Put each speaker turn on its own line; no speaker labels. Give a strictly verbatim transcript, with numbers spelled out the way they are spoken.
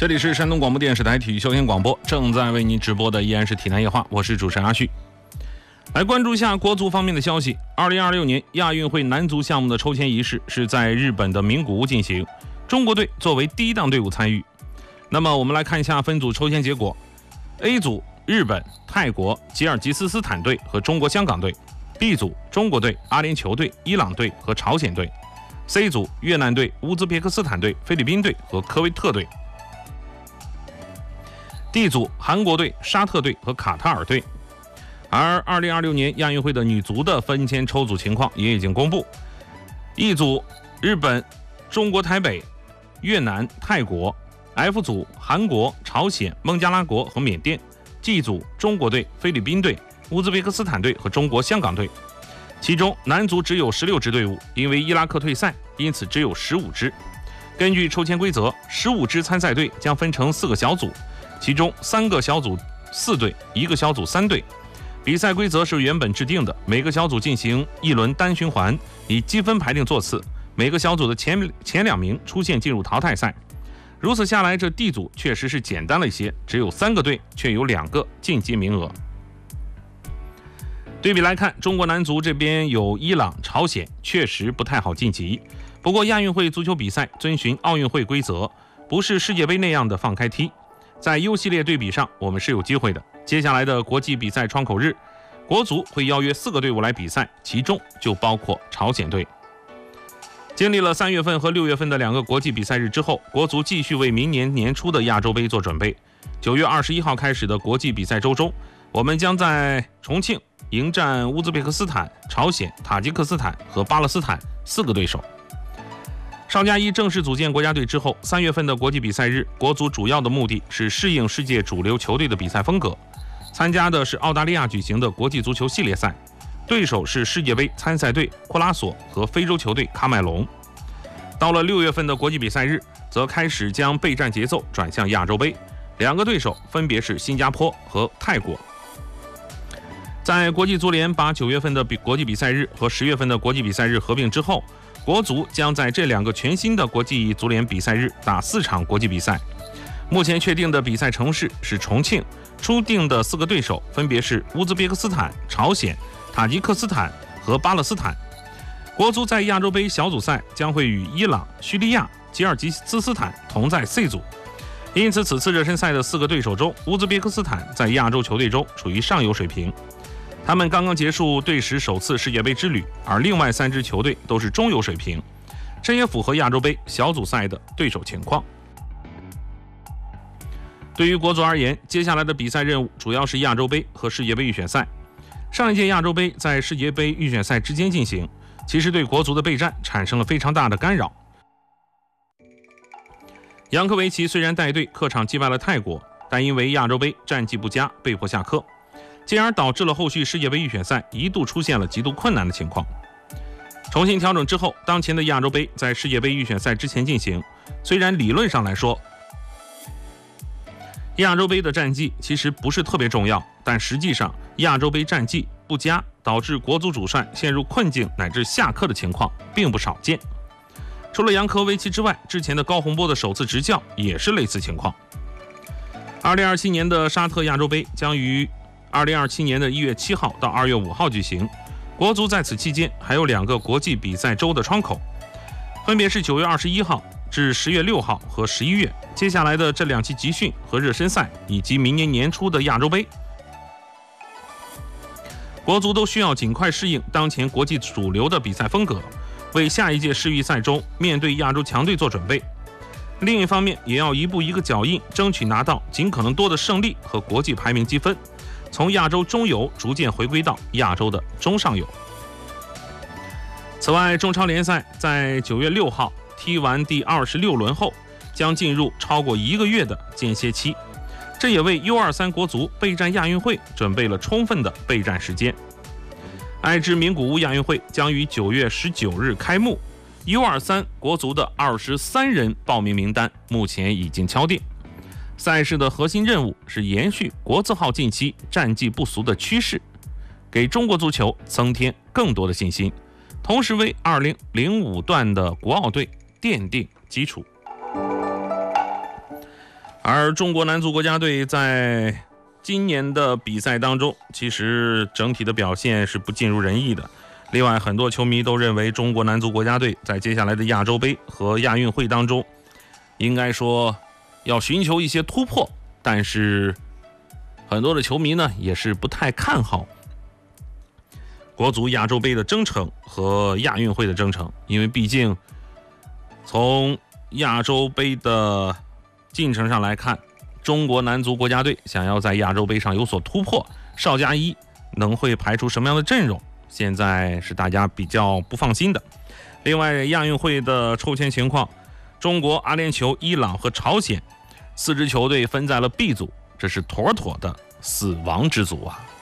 这里是山东广播电视台体育休闲广播，正在为您直播的依然是体坛夜话，我是主持人阿旭。来关注一下国足方面的消息。二零二六年亚运会男足项目的抽签仪式是在日本的名古屋进行，中国队作为第一档队伍参与。那么我们来看一下分组抽签结果。 A 组日本、泰国、吉尔吉斯斯坦队和中国香港队。 B 组中国队、阿联酋队、伊朗队和朝鲜队。 C 组越南队、乌兹别克斯坦队、菲律宾队和科威特队。 D 组韩国队、沙特队和卡塔尔队。而二零二六年亚运会的女足的分签抽组情况也已经公布。E 组日本、中国台北、越南、泰国。 F 组韩国、朝鲜、孟加拉国和缅甸。 G 组中国队、菲律宾队、乌兹别克斯坦队和中国香港队。其中男足只有十六支队伍，因为伊拉克退赛，因此只有十五支。根据抽签规则，十五支参赛队将分成四个小组，其中三个小组四队，一个小组三队。比赛规则是原本制定的，每个小组进行一轮单循环，以积分排定座次，每个小组的前前两名出线进入淘汰赛。如此下来，这 D 组确实是简单了一些，只有三个队，却有两个晋级名额。对比来看，中国男足这边有伊朗、朝鲜，确实不太好晋级。不过亚运会足球比赛遵循奥运会规则，不是世界杯那样的放开踢。在 U 系列对比上，我们是有机会的。接下来的国际比赛窗口日，国足会邀约四个队伍来比赛，其中就包括朝鲜队。经历了三月份和六月份的两个国际比赛日之后，国足继续为明年年初的亚洲杯做准备。九月二十一号开始的国际比赛周中，我们将在重庆迎战乌兹别克斯坦、朝鲜、塔吉克斯坦和巴勒斯坦四个对手。邵佳一正式组建国家队之后，三月份的国际比赛日，国足主要的目的是适应世界主流球队的比赛风格，参加的是澳大利亚举行的国际足球系列赛。对手是世界杯参赛队库拉索和非洲球队喀麦隆。到了六月份的国际比赛日，则开始将备战节奏转向亚洲杯，两个对手分别是新加坡和泰国。在国际足联把九月份的国际比赛日和十月份的国际比赛日合并之后，国足将在这两个全新的国际足联比赛日打四场国际比赛。目前确定的比赛城市是重庆，初定的四个对手分别是乌兹别克斯坦、朝鲜、塔吉克斯坦和巴勒斯坦。国足在亚洲杯小组赛将会与伊朗、叙利亚、吉尔吉斯斯坦同在 C 组，因此此次热身赛的四个对手中，乌兹别克斯坦在亚洲球队中处于上游水平。他们刚刚结束队史首次世界杯之旅，而另外三支球队都是中游水平，这也符合亚洲杯小组赛的对手情况。对于国足而言，接下来的比赛任务主要是亚洲杯和世界杯预选赛。上一届亚洲杯在世界杯预选赛之间进行，其实对国足的备战产生了非常大的干扰。扬科维奇虽然带队客场击败了泰国，但因为亚洲杯战绩不佳，被迫下课，进而导致了后续世界杯预选赛一度出现了极度困难的情况。重新调整之后，当前的亚洲杯在世界杯预选赛之前进行，虽然理论上来说亚洲杯的战绩其实不是特别重要，但实际上亚洲杯战绩不佳，导致国足主帅陷入困境乃至下课的情况并不少见。除了扬科维奇之外，之前的高洪波的首次执教也是类似情况。二零二七年的沙特亚洲杯将于二零二七年的一月七号到二月五号举行，国足在此期间还有两个国际比赛周的窗口，分别是九月二十一号至十月六号和十一月。接下来的这两期集训和热身赛，以及明年年初的亚洲杯，国足都需要尽快适应当前国际主流的比赛风格，为下一届世预赛中面对亚洲强队做准备。另一方面，也要一步一个脚印，争取拿到尽可能多的胜利和国际排名积分，从亚洲中游逐渐回归到亚洲的中上游。此外，中超联赛在九月六号踢完第二十六轮后，将进入超过一个月的间歇期，这也为 U 二十三 国足备战亚运会准备了充分的备战时间。爱知名古屋亚运会将于九月十九日开幕， U 二十三 国足的二十三人报名名单目前已经敲定。赛事的核心任务是延续国字号近期战绩不俗的趋势，给中国足球增添更多的信心，同时为二零零五段的国奥队奠定基础。 而中国男足国家队在今年的比赛当中，其实整体的表现是不尽如人意的。另外，很多球迷都认为中国男足国家队在接下来的亚洲杯和亚运会当中，应该说要寻求一些突破，但是很多的球迷呢也是不太看好国足亚洲杯的征程和亚运会的征程，因为毕竟从亚洲杯的进程上来看，中国男足国家队想要在亚洲杯上有所突破，邵佳一能会排出什么样的阵容，现在是大家比较不放心的。另外，亚运会的抽签情况，中国、阿联酋、伊朗和朝鲜四支球队分在了 B 组，这是妥妥的死亡之组啊。